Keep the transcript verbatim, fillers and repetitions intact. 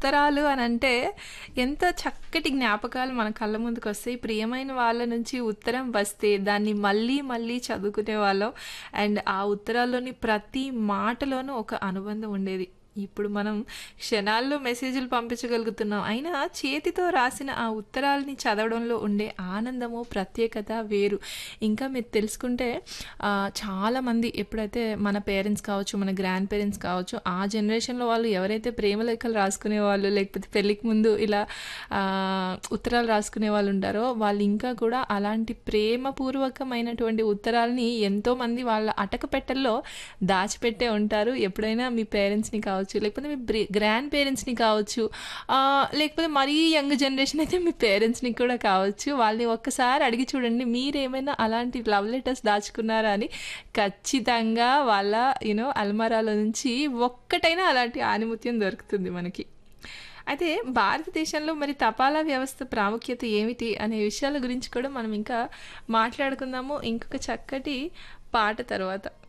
ఉత్తరాలు అనంటే ఎంత చక్కటి జ్ఞాపకాలు మన కళ్ళ ముందుకొస్తాయి. ప్రియమైన వాళ్ళ నుంచి ఉత్తరం వస్తే దాన్ని మళ్ళీ మళ్ళీ చదువుకునేవాళ్ళం. అండ్ ఆ ఉత్తరాల్లోని ప్రతి మాటలోనూ ఒక అనుబంధం ఉండేది. ఇప్పుడు మనం క్షణాల్లో మెసేజ్‌లు పంపించగలుగుతున్నాం. అయినా చేతితో రాసిన ఆ ఉత్తరాల్ని చదవడంలో ఉండే ఆనందము, ప్రత్యేకత వేరు. ఇంకా మీరు తెలుసుకుంటే ఆహ్, చాలామంది ఎప్పుడైతే మన పేరెంట్స్ కావచ్చు, మన గ్రాండ్ పేరెంట్స్ కావచ్చు, ఆ జనరేషన్‌లో వాళ్ళు ఎవరైతే ప్రేమ లేఖలు రాసుకునేవాళ్ళు, లేకపోతే పెళ్ళికి ముందు ఇలా ఆహ్, ఉత్తరాలు రాసుకునే వాళ్ళు ఉంటారో, వాళ్ళు ఇంకా కూడా అలాంటి ప్రేమపూర్వకమైనటువంటి ఉత్తరాల్ని ఎంతోమంది వాళ్ళ అటకపెట్టెల్లో దాచిపెట్టే ఉంటారు. ఎప్పుడైనా మీ పేరెంట్స్‌ని కావచ్చు, లేకపోతే మీ బ్రే గ్రాండ్ పేరెంట్స్‌ని కావచ్చు, ఆహ్, లేకపోతే మరీ యంగ్ జనరేషన్ అయితే మీ పేరెంట్స్‌ని కూడా కావచ్చు. వాళ్ళని ఒక్కసారి అడిగి చూడండి, మీరేమైనా అలాంటి లవ్ లెటర్స్ దాచుకున్నారా అని. ఖచ్చితంగా వాళ్ళ యూ నో అల్మారాలో నుంచి ఒక్కటైనా అలాంటి ఆణిముత్యం దొరుకుతుంది మనకి. అయితే భారతదేశంలో మరి తపాలా వ్యవస్థ ప్రాముఖ్యత ఏమిటి అనే విషయాల గురించి కూడా మనం ఇంకా మాట్లాడుకుందాము ఇంకొక చక్కటి పాట తర్వాత.